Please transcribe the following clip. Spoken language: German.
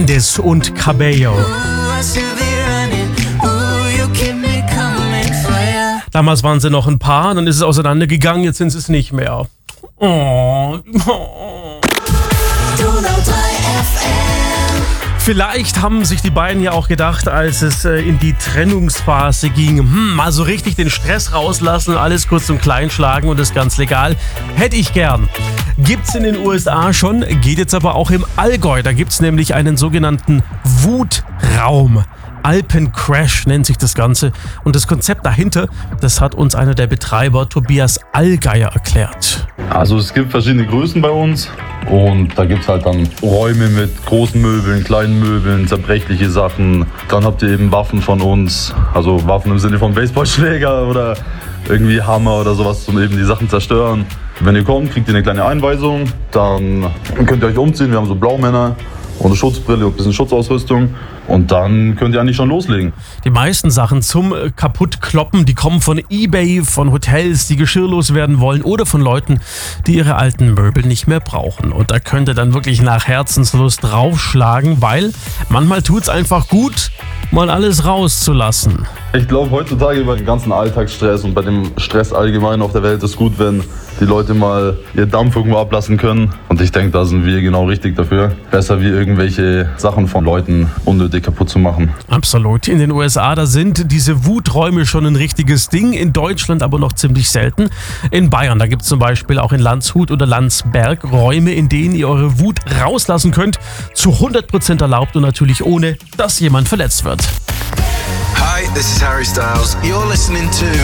Mendes und Cabello. Damals waren sie noch ein Paar, dann ist es auseinandergegangen, jetzt sind sie es nicht mehr. Oh. Vielleicht haben sich die beiden ja auch gedacht, als es in die Trennungsphase ging, mal so richtig den Stress rauslassen, alles kurz und klein schlagen und das ganz legal. Hätte ich gern. Gibt's in den USA schon, geht jetzt aber auch im Allgäu. Da gibt's nämlich einen sogenannten Wutraum. Alpencrash nennt sich das Ganze. Und das Konzept dahinter, das hat uns einer der Betreiber, Tobias Allgeier, erklärt. Also es gibt verschiedene Größen bei uns und da gibt es halt dann Räume mit großen Möbeln, kleinen Möbeln, zerbrechliche Sachen. Dann habt ihr eben Waffen von uns, also Waffen im Sinne von Baseballschläger oder irgendwie Hammer oder sowas, um eben die Sachen zerstören. Wenn ihr kommt, kriegt ihr eine kleine Einweisung, dann könnt ihr euch umziehen, wir haben so Blaumänner und eine Schutzbrille und ein bisschen Schutzausrüstung. Und dann könnt ihr eigentlich schon loslegen. Die meisten Sachen zum Kaputtkloppen, die kommen von eBay, von Hotels, die geschirrlos werden wollen oder von Leuten, die ihre alten Möbel nicht mehr brauchen. Und da könnt ihr dann wirklich nach Herzenslust draufschlagen, weil manchmal tut's einfach gut, mal alles rauszulassen. Ich glaube, heutzutage bei dem ganzen Alltagsstress und bei dem Stress allgemein auf der Welt ist gut, wenn die Leute mal ihr Dampf irgendwo ablassen können. Und ich denke, da sind wir genau richtig dafür. Besser wie irgendwelche Sachen von Leuten unnötig kaputt zu machen. Absolut. In den USA, da sind diese Wuträume schon ein richtiges Ding. In Deutschland aber noch ziemlich selten. In Bayern, da gibt es zum Beispiel auch in Landshut oder Landsberg Räume, in denen ihr eure Wut rauslassen könnt. Zu 100% erlaubt und natürlich ohne, dass jemand verletzt wird. Hi, this is Harry Styles. You're listening to